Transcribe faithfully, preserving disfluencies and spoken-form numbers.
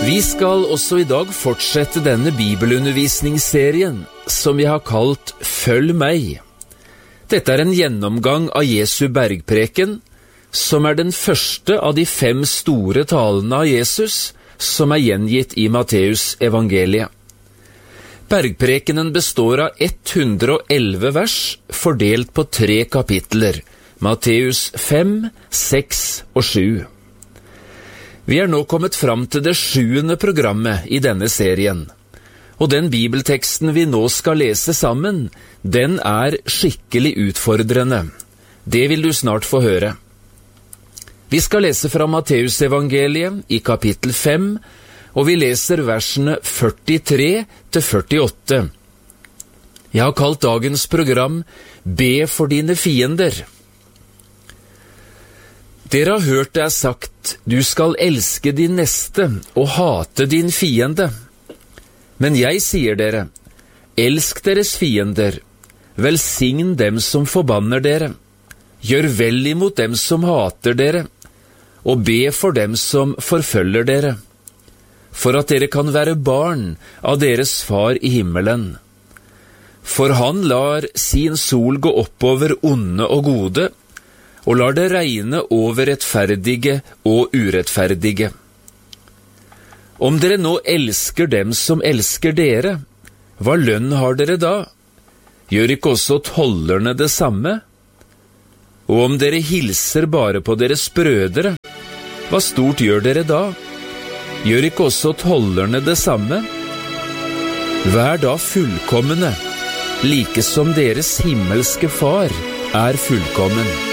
Vi skal også i dag fortsette denne bibelundervisningsserien som vi har kalt Følg meg. Dette er en gjennomgang av Jesu bergpreken, som er den første av de fem store talene av Jesus som er gjengitt i Matteus evangeliet. Bergprekenen består av hundre og elleve vers fordelt på tre kapitler, Matteus fem, seks og sju. Vi er nå kommet fram til det sjuende programmet i denne serien, og den bibelteksten vi nå skal lese sammen, den er skikkelig utfordrende. Det vil du snart få høre. Vi skal lese fra Matteus evangeliet i kapittel fem, og vi leser versene førtitre til førtiåtte. Jeg har kalt dagens program Be for dine fiender. Dere har hørt det er sagt, du skal elske din neste og hate din fiende. Men jeg sier dere, elsk deres fiender, velsign dem som forbanner dere, gjør vel imot dem som hater dere, og be for dem som forfølger dere, for at dere kan være barn av deres far i himmelen. For han lar sin sol gå oppover onde og gode, og lar det regne over rettferdige og urettferdige. Om dere nå elsker dem som elsker dere, hva lønn har dere da? Gjør ikke også tollerne det samme? Og om dere hilser bare på deres brødre, hva stort gjør dere da? Gjør ikke også tollerne det samme? Vær da fullkommene, like som deres himmelske far er fullkommen.